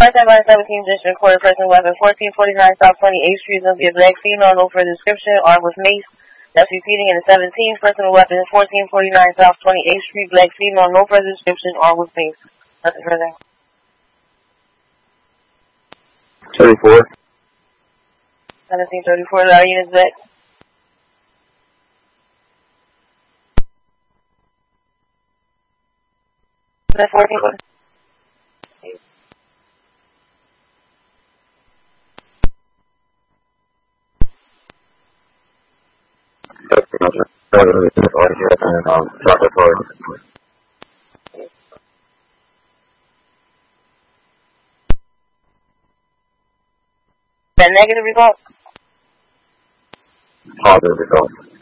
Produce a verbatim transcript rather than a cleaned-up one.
Contact line seventeen, district court, person weapon fourteen forty-nine South twenty-eighth Street, must be a black female, no further description, armed with mace. That's repeating in the seventeenth, personal weapon fourteen forty-nine South twenty-eighth Street, black female, no further description, armed with mace. Nothing further. thirty-four. seventeen thirty-four, a lot of units back. That's fourteen. That negative result? Positive result.